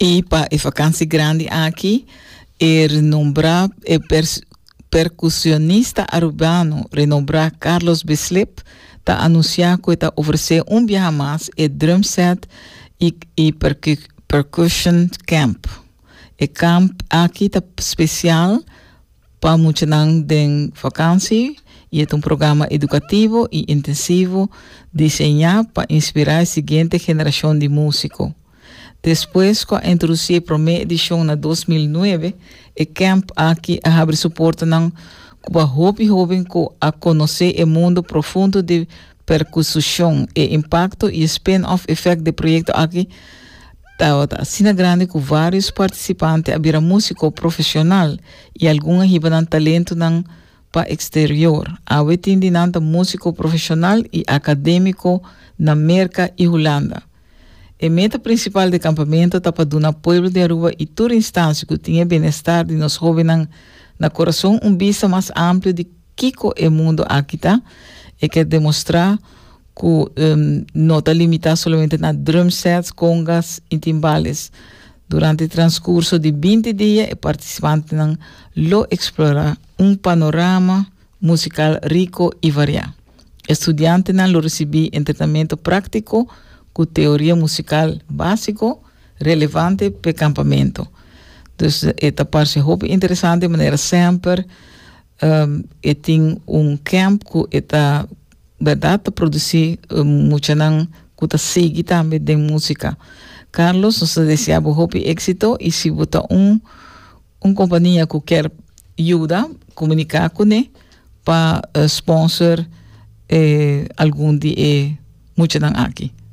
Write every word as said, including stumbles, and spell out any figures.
E para a vacância grande aqui, é renombrar o pers- percussionista urbano, renombrar Carlos Bislip, está anunciar que está oferecer um dia mais e drum set e, e percu- percussion camp. O camp aqui está especial para muitos de vacância e é um programa educativo e intensivo desenhado para inspirar a seguinte geração de músicos. Depois, com a introdução da primeira edição na dois mil e nove, o camp aqui abre suporte para jovens jovens a conhecer o mundo profundo de percussão e impacto e spin-off effect do projeto aqui. Está sendo grande com vários participantes, a músico profissional e alguns ribanan talento para exterior. A wetin de nanta músico profissional e acadêmico na América e Holanda. A meta principal do acampamento está para dar pueblo de Aruba e toda instância que tenha bem-estar de nós jovens na coração um vista mais amplo de Kiko e mundo aqui está e quer demonstrar que um, não está limitado somente na drum sets, congas e timbales. Durante o transcurso de vinte dias, o participante lo explorar um panorama musical rico e variado. Estudiante lo recebi treinamento prático com teoria musical básico relevante para o acampamento. Então, esta parte é muito interessante, de maneira sempre. Um, e tem um camp que está verdade a produzir um, muito não que está seguir também de música. Carlos, nós desejamos muito êxito e se você um uma companhia que quer ajudar, comunicar com ele para uh, sponsor eh, algum de eh, muito não aqui.